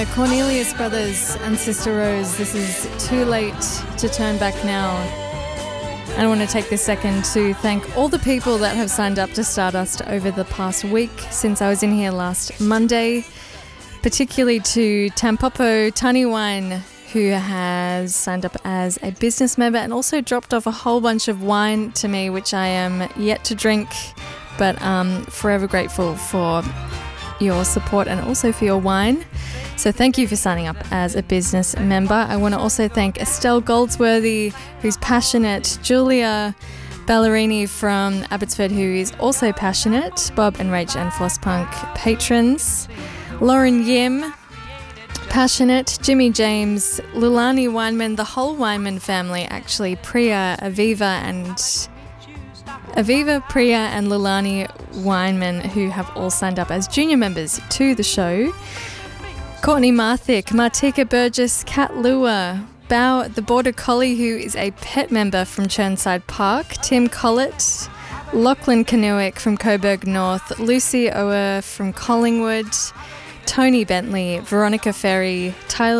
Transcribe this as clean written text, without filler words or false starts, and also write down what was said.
Cornelius Brothers and Sister Rose, this is Too Late to Turn Back Now. And I want to take this second to thank all the people that have signed up to Stardust over the past week since I was in here last Monday, particularly to Tampopo Taniwine, who has signed up as a business member and also dropped off a whole bunch of wine to me, which I am yet to drink, but forever grateful for your support and also for your wine. So thank you for signing up as a business member. I want to also thank Estelle Goldsworthy, who's passionate, Julia Ballerini from Abbotsford, who is also passionate, Bob and Rach and Flosspunk patrons, Lauren Yim, passionate, Jimmy James, Lulani Weinman, the whole Weinman family actually, Priya, Aviva, Priya and Lulani Weinman, who have all signed up as junior members to the show. Courtney Marthick, Martika Burgess, Kat Lua, Bao the Border Collie, who is a pet member from Churnside Park, Tim Collett, Lachlan Canoick from Coburg North, Lucy Ower from Collingwood, Tony Bentley, Veronica Ferry, Tyler